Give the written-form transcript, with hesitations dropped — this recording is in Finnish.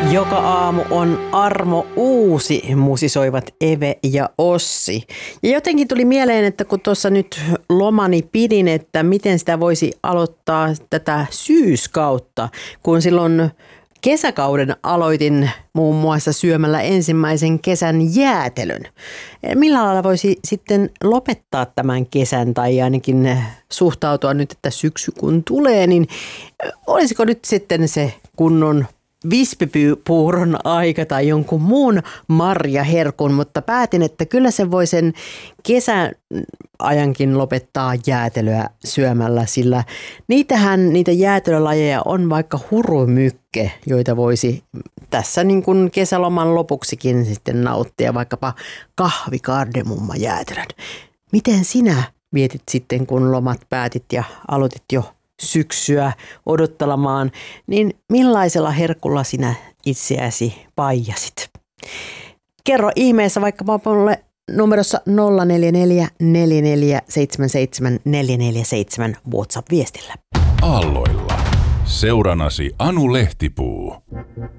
Joka aamu on Armo Uusi, musisoivat Eve ja Ossi. Ja jotenkin tuli mieleen, että kun tuossa nyt lomani pidin, että miten sitä voisi aloittaa tätä syyskautta, kun silloin kesäkauden aloitin muun muassa syömällä ensimmäisen kesän jäätelön. Millä lailla voisi sitten lopettaa tämän kesän tai ainakin suhtautua nyt, että syksy kun tulee, niin olisiko nyt sitten se kunnon vispipuuron aika tai jonkun muun marjaherkun, mutta päätin, että kyllä se voi sen kesän ajankin lopettaa jäätelöä syömällä, sillä niitä jäätelölajeja on vaikka hurumykke, joita voisi tässä niin kuin kesäloman lopuksikin sitten nauttia, vaikkapa kahvikardemumma jäätelön. Miten sinä vietit sitten, kun lomat päätit ja aloitit jo syksyä odottelemaan, niin millaisella herkulla sinä itseäsi paijasit? Kerro ihmeessä vaikka mulle numerossa 044 4477 447 WhatsApp-viestillä. Aalloilla. Seuranasi Anu Lehtipuu.